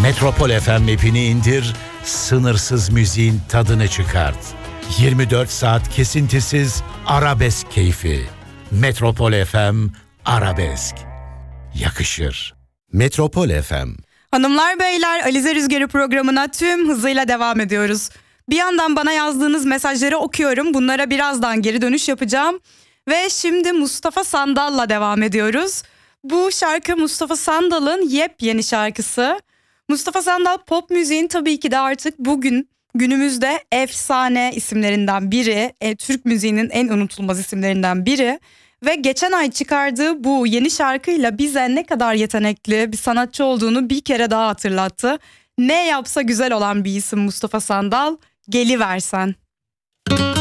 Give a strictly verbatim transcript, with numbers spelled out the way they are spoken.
Metropol F M app'ini indir, sınırsız müziğin tadını çıkart. yirmi dört saat kesintisiz arabesk keyfi. Metropol F M Arabesk. Yakışır. Metropol F M. Hanımlar beyler, Alize Rüzgarı programına tüm hızıyla devam ediyoruz. Bir yandan bana yazdığınız mesajları okuyorum. Bunlara birazdan geri dönüş yapacağım. Ve şimdi Mustafa Sandal'la devam ediyoruz. Bu şarkı Mustafa Sandal'ın yepyeni şarkısı. Mustafa Sandal pop müziğin tabii ki de artık bugün günümüzde efsane isimlerinden biri. E, Türk müziğinin en unutulmaz isimlerinden biri. Ve geçen ay çıkardığı bu yeni şarkıyla bize ne kadar yetenekli bir sanatçı olduğunu bir kere daha hatırlattı. Ne yapsa güzel olan bir isim Mustafa Sandal. Geliversen.